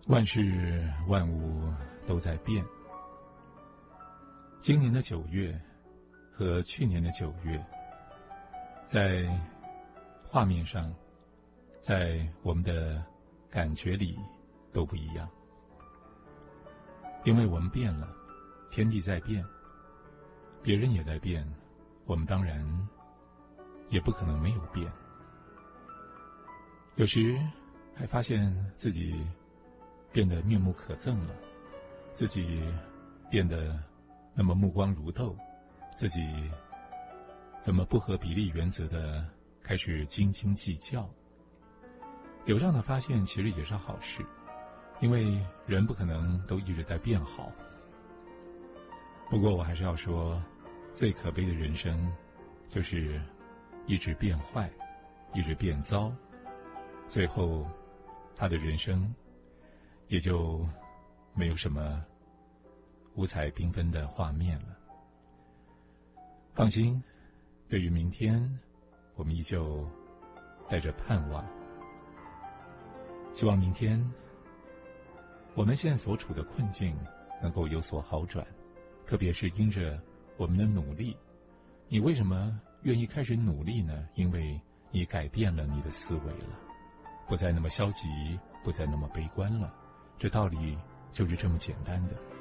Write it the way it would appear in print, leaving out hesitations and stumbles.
万事万物都在变。今年的9月和去年的9月，在画面上，在我们的感觉里都不一样。因为我们变了，天地在变，别人也在变，我们当然也不可能没有变。有时还发现自己变得面目可憎了，自己变得那么目光如豆，自己怎么不合比例原则的开始斤斤计较。有这样的发现其实也是好事，因为人不可能都一直在变好。不过我还是要说，最可悲的人生就是一直变坏，一直变糟，最后他的人生也就没有什么五彩缤纷的画面了。放心，对于明天，我们依旧带着盼望，希望明天我们现在所处的困境能够有所好转，特别是因着我们的努力。你为什么愿意开始努力呢？因为你改变了你的思维了，不再那么消极，不再那么悲观了。这道理就是这么简单的。